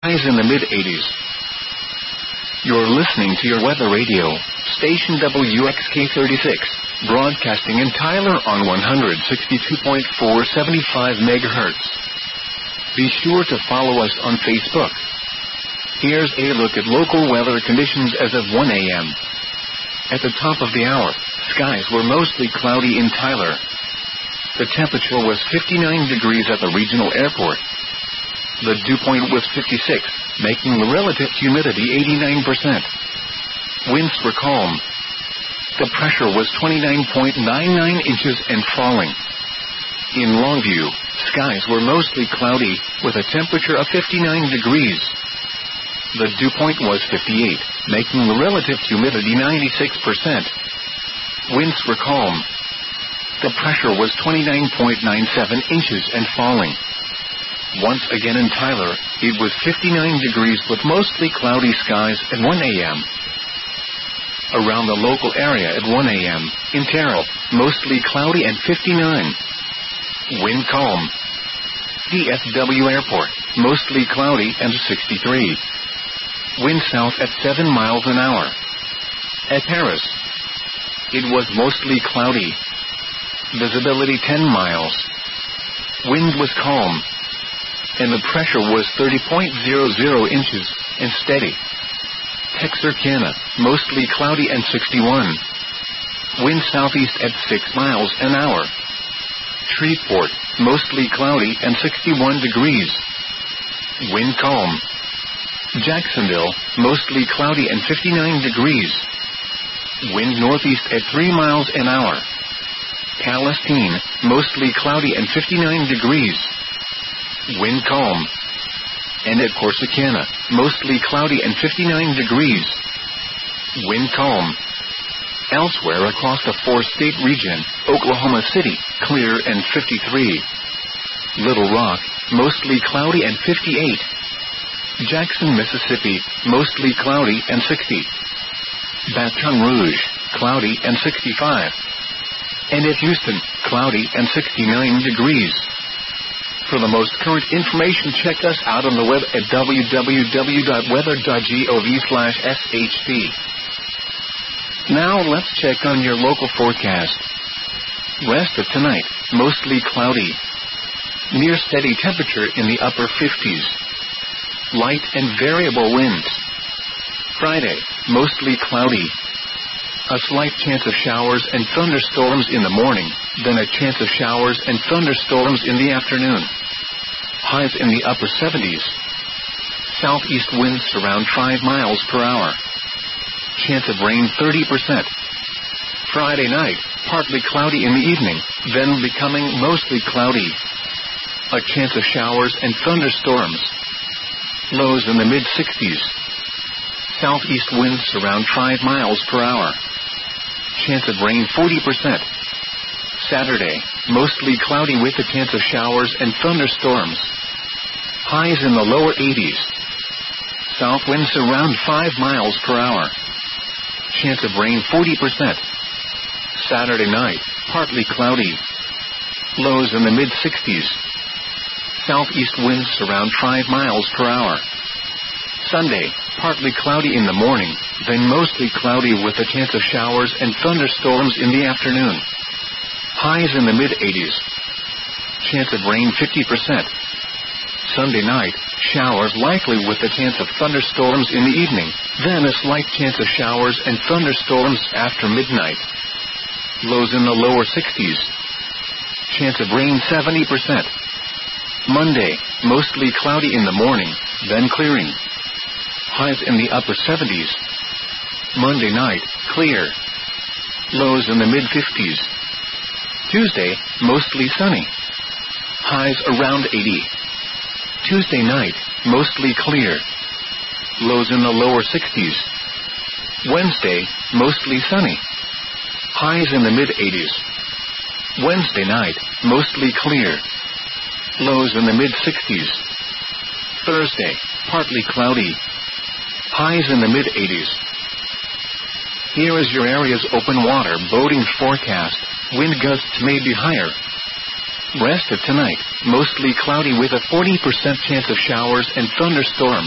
highs in the mid-80s. You're listening to your weather radio, station WXK36, broadcasting in Tyler on 162.475 MHz. Be sure to follow us on Facebook. Here's a look at local weather conditions as of 1 a.m. At the top of the hour, skies were mostly cloudy in Tyler. The temperature was 59 degrees at the regional airport. The dew point was 56, making the relative humidity 89%. Winds were calm. The pressure was 29.99 inches and falling. In Longview, skies were mostly cloudy, with a temperature of 59 degrees. The dew point was 58, making the relative humidity 96%. Winds were calm. The pressure was 29.97 inches and falling. Once again in Tyler, it was 59 degrees with mostly cloudy skies at 1 a.m. Around the local area at 1 a.m., in Terrell, mostly cloudy and 59. Wind calm. DFW Airport, mostly cloudy and 63. Wind south at 7 miles an hour. At Paris, it was mostly cloudy. Visibility 10 miles. Wind was calm, and the pressure was 30.00 inches and steady. Texarkana, mostly cloudy and 61. Wind southeast at 6 miles an hour. Shreveport, mostly cloudy and 61 degrees. Wind calm. Jacksonville, mostly cloudy and 59 degrees. Wind northeast at 3 miles an hour. Palestine, mostly cloudy and 59 degrees. Wind calm. And at Corsicana, mostly cloudy and 59 degrees. Wind calm. Elsewhere across the four-state region, Oklahoma City, clear and 53. Little Rock, mostly cloudy and 58. Jackson, Mississippi, mostly cloudy and 60. Baton Rouge, cloudy and 65. And at Houston, cloudy and 69 degrees. For the most current information, check us out on the web at www.weather.gov/shp. Now let's check on your local forecast. Rest of tonight, mostly cloudy. Near steady temperature in the upper 50s. Light and variable winds. Friday, mostly cloudy. A slight chance of showers and thunderstorms in the morning, then a chance of showers and thunderstorms in the afternoon. Highs in the upper 70s. Southeast winds around 5 miles per hour. Chance of rain 30%. Friday night, partly cloudy in the evening, then becoming mostly cloudy. A chance of showers and thunderstorms. Lows in the mid-60s. Southeast winds around 5 miles per hour. Chance of rain 40%. Saturday, mostly cloudy with a chance of showers and thunderstorms. Highs in the lower 80s. South winds around 5 miles per hour. Chance of rain 40%. Saturday night, partly cloudy. Lows in the mid-60s. Southeast winds around 5 miles per hour. Sunday, partly cloudy in the morning, then mostly cloudy with a chance of showers and thunderstorms in the afternoon. Highs in the mid-80s. Chance of rain 50%. Sunday night, showers likely with a chance of thunderstorms in the evening, then a slight chance of showers and thunderstorms after midnight. Lows in the lower 60s. Chance of rain 70%. Monday, mostly cloudy in the morning, then clearing. Highs in the upper 70s. Monday night, clear. Lows in the mid-50s. Tuesday, mostly sunny. Highs around 80. Tuesday night, mostly clear. Lows in the lower 60s. Wednesday, mostly sunny. Highs in the mid-80s. Wednesday night, mostly clear. Lows in the mid-60s. Thursday, partly cloudy. Highs in the mid-80s. Here is your area's open water boating forecast. Wind gusts may be higher. Rest of tonight, mostly cloudy with a 40% chance of showers and thunderstorms.